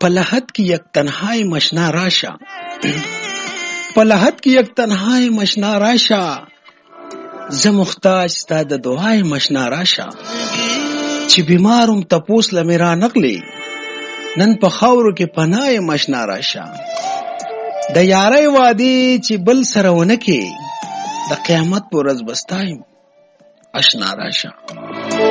په لحد کې یک تنهای مشنا راشه په لحد کې یک تنهای مشنا راشه زه محتاج ستا د دعای مشنا راشه چې بیمارم تپوس لمې را نغلې نن په خاورو کې پناه مشنا راشه د یارۍ وادي چې بل سره ونه کې د قیامت په ورځ بستایم اشنا راشه